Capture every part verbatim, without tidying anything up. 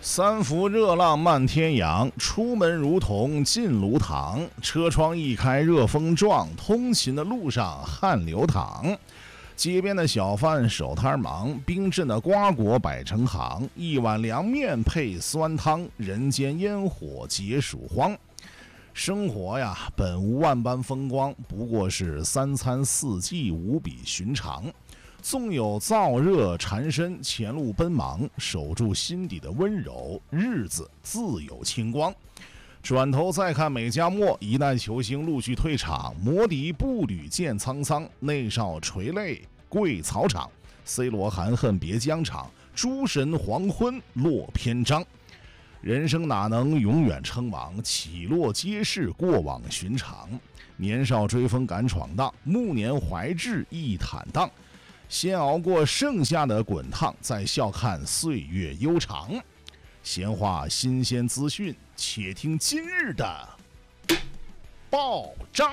三伏热浪漫天阳，出门如同进炉膛。车窗一开热风撞，通勤的路上汗流淌。街边的小贩手摊忙，冰镇的瓜果摆成行。一碗凉面配酸汤，人间烟火解暑荒。生活呀，本无万般风光，不过是三餐四季无比寻常。纵有燥热缠身，前路奔忙，守住心底的温柔，日子自有清光。转头再看美加墨，一代球星陆续退场，摩迪步履渐苍苍，内少垂泪跪草场。C 罗含恨别疆场，诸神黄昏落篇章。人生哪能永远称王，起落皆是过往寻常。年少追风敢闯荡，暮年怀志亦坦荡。先熬过盛夏的滚烫，再笑看岁月悠长。闲话新鲜资讯，且听今日的报章。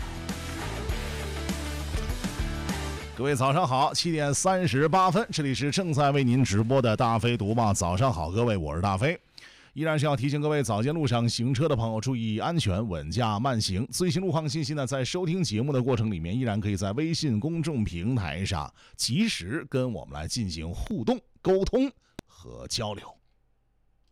各位早上好，七点三十八分，这里是正在为您直播的大飞读报。早上好，各位，我是大飞。依然是要提醒各位早间路上行车的朋友注意安全，稳驾慢行。最新路况信息呢，在收听节目的过程里面，依然可以在微信公众平台上及时跟我们来进行互动、沟通和交流。